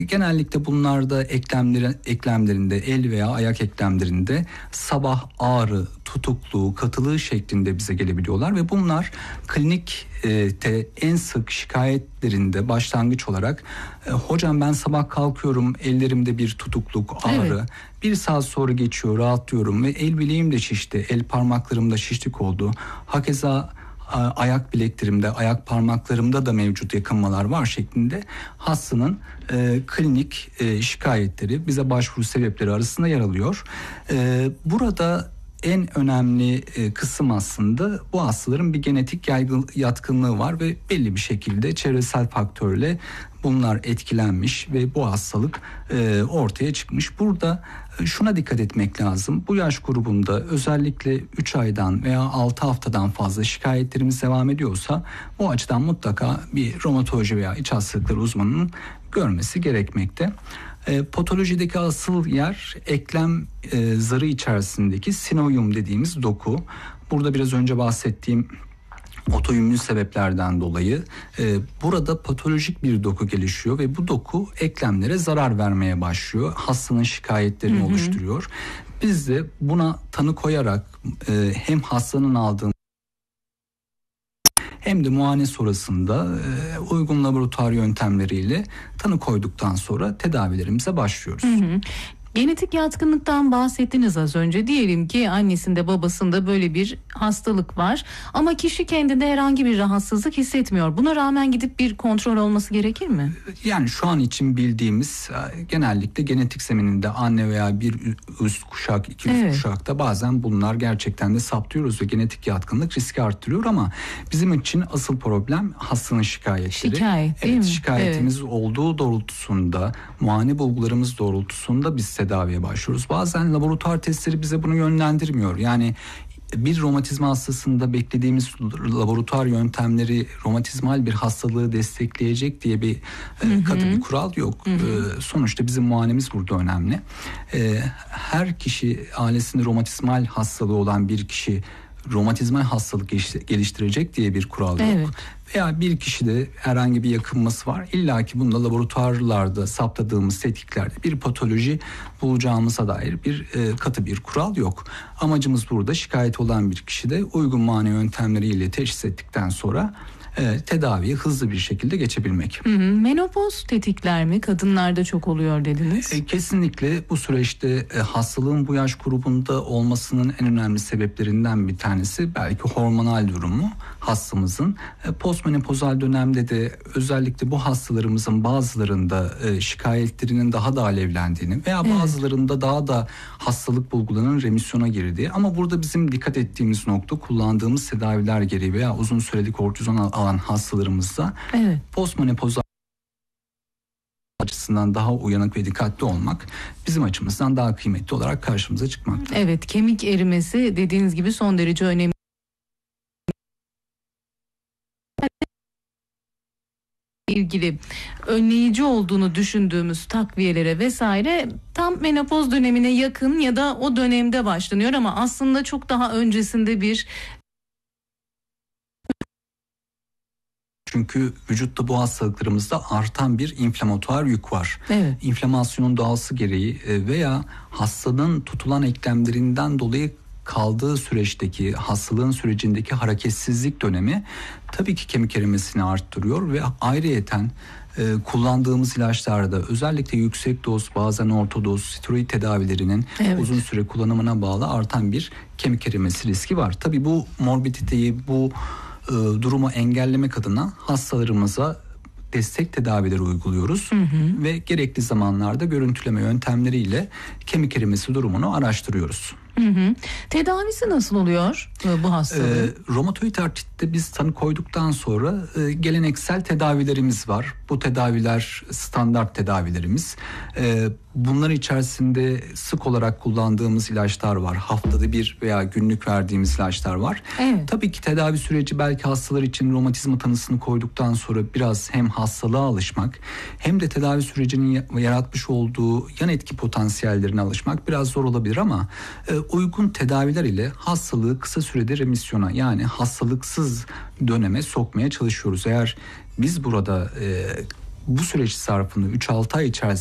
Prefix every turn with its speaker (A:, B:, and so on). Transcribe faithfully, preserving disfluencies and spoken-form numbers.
A: Genellikle bunlarda eklemleri, eklemlerinde, el veya ayak eklemlerinde sabah ağrı, tutukluğu, katılığı şeklinde bize gelebiliyorlar ve bunlar klinikte en sık şikayetlerinde başlangıç olarak hocam ben sabah kalkıyorum, ellerimde bir tutukluk, ağrı, evet. bir saat sonra geçiyor, rahatlıyorum ve el bileğim de şişti, el parmaklarımda şişlik oldu. Hakeza ayak bileklerimde, ayak parmaklarımda da mevcut yakınmalar var şeklinde hastanın e, klinik e, şikayetleri bize başvuru sebepleri arasında yer alıyor. E, burada en önemli e, kısım aslında bu hastaların bir genetik yaygın, yatkınlığı var ve belli bir şekilde çevresel faktörle bunlar etkilenmiş ve bu hastalık e, ortaya çıkmış. Burada e, şuna dikkat etmek lazım. Bu yaş grubunda özellikle üç aydan veya altı haftadan fazla şikayetlerimiz devam ediyorsa bu açıdan mutlaka bir romatoloji veya iç hastalıkları uzmanının görmesi gerekmekte. E, patolojideki asıl yer eklem e, zarı içerisindeki sinovium dediğimiz doku. Burada biraz önce bahsettiğim otoimmün sebeplerden dolayı e, burada patolojik bir doku gelişiyor ve bu doku eklemlere zarar vermeye başlıyor. Hastanın şikayetlerini hı hı. oluşturuyor. Biz de buna tanı koyarak e, hem hastanın aldığı hem de muayene sonrasında e, uygun laboratuvar yöntemleriyle tanı koyduktan sonra tedavilerimize başlıyoruz.
B: Hı hı. Genetik yatkınlıktan bahsettiniz az önce. Diyelim ki annesinde babasında böyle bir hastalık var ama kişi kendinde herhangi bir rahatsızlık hissetmiyor. Buna rağmen gidip bir kontrol olması gerekir mi?
A: Yani şu an için bildiğimiz genellikle genetik zemininde anne veya bir üst kuşak, iki üst evet. kuşakta bazen bunlar gerçekten de saptıyoruz ve genetik yatkınlık riski arttırıyor ama bizim için asıl problem hastanın şikayetleri.
B: Şikayet değil
A: evet,
B: mi?
A: Şikayetimiz
B: evet.
A: olduğu doğrultusunda, muayene bulgularımız doğrultusunda biz tedaviye başlıyoruz. Bazen laboratuvar testleri bize bunu yönlendirmiyor. Yani bir romatizma hastasında beklediğimiz laboratuvar yöntemleri romatizmal bir hastalığı destekleyecek diye bir hı hı. katı bir kural yok. Hı hı. Sonuçta bizim muayenemiz burada önemli. Her kişi ailesinde romatizmal hastalığı olan bir kişi romatizmal hastalık geliştirecek diye bir kural yok. Evet. Veya bir kişide herhangi bir yakınması var. İlla ki bunda laboratuvarlarda saptadığımız tetkiklerde bir patoloji bulacağımıza dair bir e, katı bir kural yok. Amacımız burada şikayet olan bir kişide uygun muayene yöntemleriyle teşhis ettikten sonra e, tedaviye hızlı bir şekilde geçebilmek.
B: Hı hı. Menopoz tetikler mi? Kadınlarda çok oluyor dediniz.
A: E, kesinlikle bu süreçte e, hastalığın bu yaş grubunda olmasının en önemli sebeplerinden bir tanesi belki hormonal durumu hastamızın. E, postmenopozal dönemde de özellikle bu hastalarımızın bazılarında e, şikayetlerinin daha da alevlendiğini veya evet. bazılarında daha da hastalık bulgularının remisyona girdiği ama burada bizim dikkat ettiğimiz nokta kullandığımız tedaviler gereği veya uzun süreli kortizon alan hastalarımızda evet. postmenopozal açısından daha uyanık ve dikkatli olmak bizim açımızdan daha kıymetli olarak karşımıza çıkmaktadır.
B: Evet, kemik erimesi dediğiniz gibi son derece önemli. ilgili önleyici olduğunu düşündüğümüz takviyelere vesaire tam menopoz dönemine yakın ya da o dönemde başlanıyor ama aslında çok daha öncesinde bir.
A: Çünkü vücutta bu hastalıklarımızda artan bir inflamatuar yük var. Evet. İnflamasyonun doğası gereği veya hastanın tutulan eklemlerinden dolayı kaldığı süreçteki hastalığın sürecindeki hareketsizlik dönemi tabii ki kemik erimesini arttırıyor ve ayrıyeten e, kullandığımız ilaçlarda özellikle yüksek doz bazen orta doz steroid tedavilerinin evet. uzun süre kullanımına bağlı artan bir kemik erimesi riski var. Tabii bu morbiditeyi bu e, durumu engellemek adına hastalarımıza destek tedavileri uyguluyoruz hı hı. ve gerekli zamanlarda görüntüleme yöntemleriyle kemik erimesi durumunu araştırıyoruz.
B: Hı hı. Tedavisi nasıl oluyor bu hastalığın?
A: E, romatoid artritte biz tanı koyduktan sonra e, geleneksel tedavilerimiz var. Bu tedaviler standart tedavilerimiz. E, bunlar içerisinde sık olarak kullandığımız ilaçlar var. Haftada bir veya günlük verdiğimiz ilaçlar var. Evet. Tabii ki tedavi süreci belki hastalar için romatizma tanısını koyduktan sonra biraz hem hastalığa alışmak hem de tedavi sürecinin yaratmış olduğu yan etki potansiyellerine alışmak biraz zor olabilir ama e, uygun tedaviler ile hastalığı kısa sürede remisyona yani hastalıksız döneme sokmaya çalışıyoruz. Eğer biz burada e, bu süreç zarfını üç altı ay içerisinde